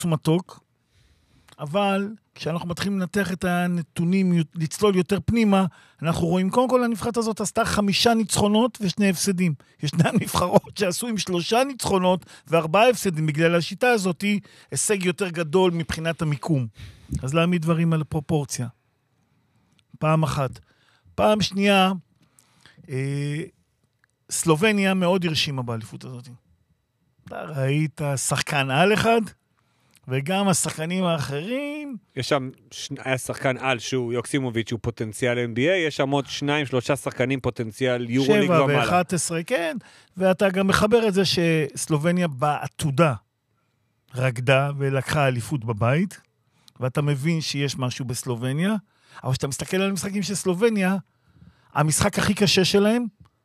מתוק, אבל כשאנחנו מתחילים לנתח את הנתונים, לצלול יותר פנימה, אנחנו רואים, קודם כל הנבחרת הזאת עשתה 5 ניצחונות ו2 הפסדים. ישנן נבחרות שעשו עם 3 ניצחונות ו4 הפסדים, בגלל השיטה הזאת היא הישג יותר גדול מבחינת המיקום. אז להעמיד דברים על הפרופורציה. פעם אחת. פעם שנייה, סלובניה מאוד הרשימה באליפות הזאת. אתה ראית שחקן על אחד, וגם השחקנים האחרים... יש שם, היה שחקן על שהוא יוקסימוביץ', שהוא פוטנציאל NBA, יש שם עוד 2-3 שחקנים פוטנציאל יורוליג ומעלה. 7 ו-11, כן. ואתה גם מחבר את זה שסלובניה בעתודה רקדה ולקחה אליפות בבית, ואתה מבין שיש משהו בסלובניה, אבל כשאתה מסתכל על המשחקים של סלובניה, המשחק הכי קשה שלהם,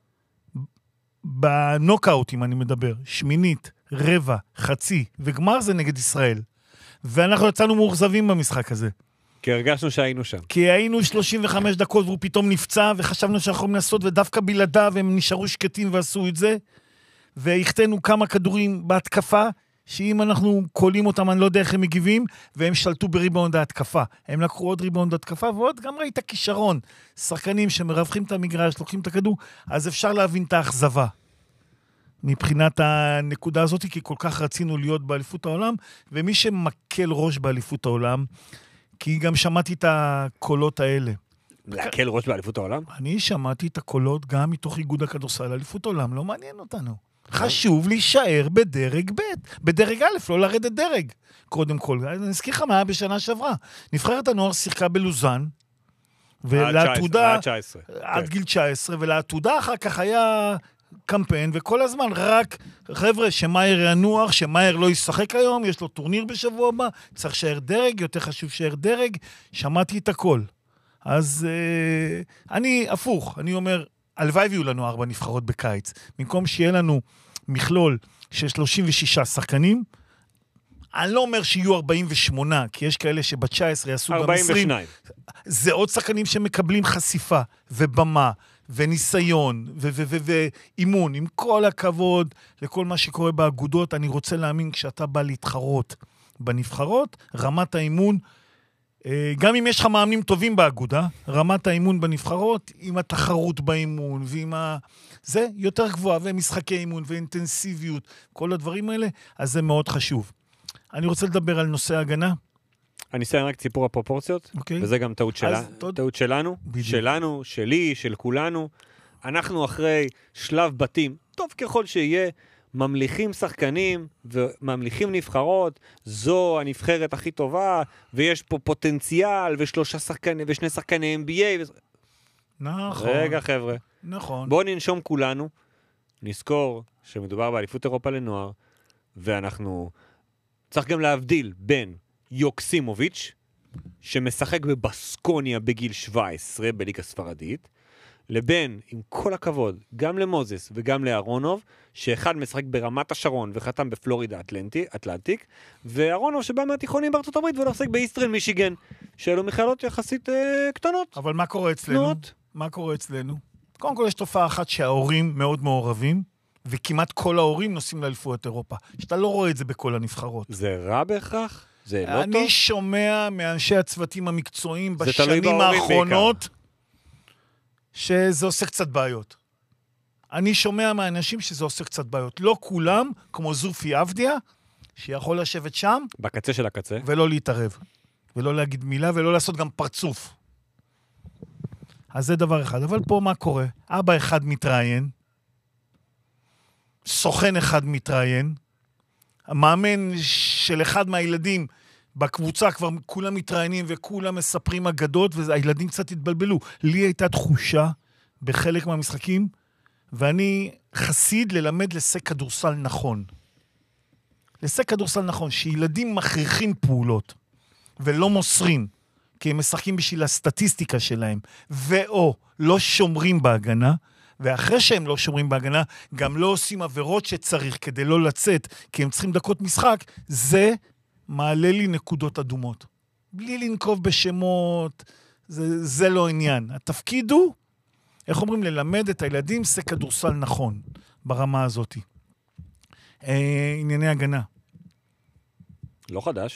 בנוקאוט, אם אני מדבר, שמינית, רבע, חצי, וגמר זה נגד ישראל. ואנחנו יצאנו מאוכזבים במשחק הזה. כי הרגשנו שהיינו שם. כי היינו 35 דקות והוא פתאום נפצע, וחשבנו שאנחנו יכולים לעשות, ודווקא בלעדיו הם נשארו שקטים ועשו את זה, והכתנו כמה כדורים בהתקפה, שאם אנחנו קולים אותם, אני לא יודע איך הם מגיבים, והם שלטו בריבאונד ההתקפה. הם לקחו עוד ריבאונד התקפה, ועוד גם ראית כישרון. שחקנים שמרווחים את המגרש, לוקחים את הכדור, אז אפשר להבין את האכזבה. מבחינת הנקודה הזאת, כי כל כך רצינו להיות באליפות העולם, ומי שמקל ראש באליפות העולם, כי גם שמעתי את הקולות האלה. להקל ראש באליפות העולם? אני שמעתי את הקולות גם מתוך איגוד הכדורסל, אליפות העולם, לא מעניין אותנו. חשוב להישאר בדרג ב', בדרג א', לא לרדת דרג. קודם כל, אני אזכיר לך מה היה בשנה שעברה. נבחרת הנוער שיחקה בלוזן, ולעתודה, עד גיל 19, ולעתודה אחר כך היה קמפיין, וכל הזמן רק, חבר'ה, שמאייר ינוח, שמאייר לא ישחק היום, יש לו טורניר בשבוע הבא, צריך שייר דרג, יותר חשוב שייר דרג, שמעתי את הכל. אז אני הפוך, אני אומר, הלוואי ויהיו לנו 4 נבחרות בקיץ. במקום שיהיה לנו מכלול של 36 שחקנים, אני לא אומר שיהיו 48, כי יש כאלה שב-19 יעשו גם 20. 42. זה עוד שחקנים שמקבלים חשיפה ובמה וניסיון ואימון. עם כל הכבוד לכל מה שקורה באגודות, אני רוצה להאמין כשאתה בא להתחרות בנבחרות, רמת האימון, גם אם יש לך מאמנים טובים באגודה, רמת האימון בנבחרות, עם התחרות באימון, ועם זה יותר גבוהה, ומשחקי אימון, ואינטנסיביות, כל הדברים האלה, אז זה מאוד חשוב. אני רוצה לדבר על נושא ההגנה. אני אסיים רק ציפור הפרופורציות, וזה גם טעות שלנו, שלנו, שלי, של כולנו. אנחנו אחרי שלב בתים, טוב ככל שיהיה, ממליכים שחקנים וממליכים נבחרות, זו הנבחרת הכי טובה, ויש פה פוטנציאל, ושני שחקני NBA. נכון. רגע חבר'ה. נכון. בואו ננשום כולנו, נזכור שמדובר באליפות אירופה לנוער, ואנחנו צריך גם להבדיל בין יוקסימוביץ', שמשחק בבסקוניה בגיל 17 בליגה ספרדית, לבין, עם כל הכבוד, גם למוזס וגם לארונוב, שאחד משחק ברמת השרון וחתם בפלורידה אטלנטיק, וארונוב שבא מהתיכונים בארצות הברית ולא משחק באיסטרן מישיגן, שאלו מכללות יחסית קטנות. אבל מה קורה אצלנו? מה קורה אצלנו? קודם כל יש תופעה אחת שההורים מאוד מעורבים, וכמעט כל ההורים נוסעים לאליפויות אירופה. שאתה לא רואה את זה בכל הנבחרות. זה רע בהכרח? זה לא טוב? אני שומע מאנשי הצוותים המקצועיים בשנים האחרונות, שזה עושה קצת בעיות. אני שומע מהאנשים שזה עושה קצת בעיות. לא כולם, כמו זופי אבדיה, שיכול לשבת שם. בקצה של הקצה. ולא להתערב. ולא להגיד מילה, ולא לעשות גם פרצוף. אז זה דבר אחד. אבל פה מה קורה? אבא אחד מתראיין, סוכן אחד מתראיין, המאמן של אחד מהילדים בקבוצה כבר כולם מתראיינים וכולם מספרים אגדות, והילדים קצת התבלבלו. לי הייתה תחושה בחלק מהמשחקים, ואני חסיד ללמד לסק כדורסל נכון. לסק כדורסל נכון, שילדים מכריחים פעולות, ולא מוסרים, כי הם משחקים בשביל הסטטיסטיקה שלהם, ואו לא שומרים בהגנה, ואחרי שהם לא שומרים בהגנה, גם לא עושים עבירות שצריך כדי לא לצאת, כי הם צריכים דקות משחק, זה מעלה לי נקודות אדומות. בלי לנקוב בשמות, זה לא עניין. התפקיד הוא, איך אומרים, ללמד את הילדים סק כדורסל נכון, ברמה הזאת. ענייני הגנה. לא חדש.